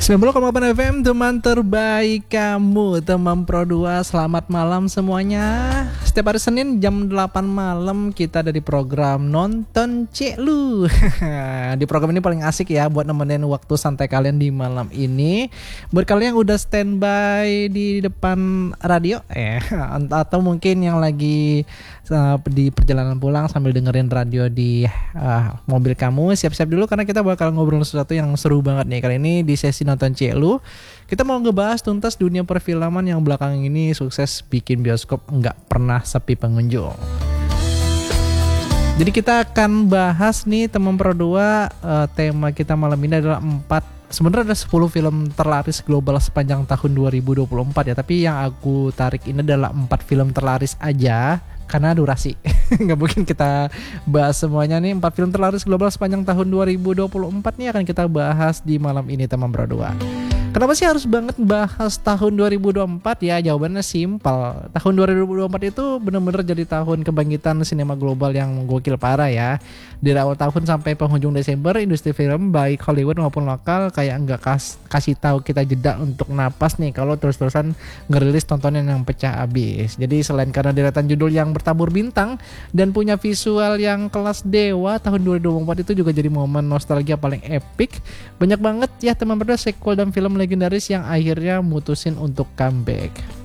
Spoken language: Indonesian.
90,8 FM, teman terbaik kamu, teman Pro 2. Selamat malam semuanya. Setiap hari Senin jam 8 malam kita ada di program Nonton Cek Lu. Di program ini paling asik ya buat nemenin waktu santai kalian di malam ini. Buat kalian yang udah standby di depan radio atau mungkin yang lagi di perjalanan pulang sambil dengerin radio di mobil kamu, siap-siap dulu karena kita bakal ngobrol sesuatu yang seru banget nih. Kali ini di sesi Nonton Cek Lu, kita mau ngebahas tuntas dunia perfilman yang belakangan ini sukses bikin bioskop nggak pernah sepi pengunjung. Jadi kita akan bahas nih teman Pro 2, tema kita malam ini adalah 4, sebenarnya ada 10 film terlaris global sepanjang tahun 2024 ya. Tapi yang aku tarik ini adalah 4 film terlaris aja karena durasi. Nggak mungkin kita bahas semuanya nih. 4 film terlaris global sepanjang tahun 2024 nih akan kita bahas di malam ini teman Pro 2. Kenapa sih harus banget bahas tahun 2024 ya? Jawabannya simpel. Tahun 2024 itu benar-benar jadi tahun kebangkitan sinema global yang gokil parah ya. Dari awal tahun sampai penghujung Desember, industri film baik Hollywood maupun lokal kayak nggak kasih tahu kita jeda untuk napas nih kalau terus-terusan ngerilis tontonan yang pecah abis. Jadi selain karena deretan judul yang bertabur bintang dan punya visual yang kelas dewa, tahun 2024 itu juga jadi momen nostalgia paling epic. Banyak banget ya teman-teman sequel dan film legendaris yang akhirnya mutusin untuk comeback.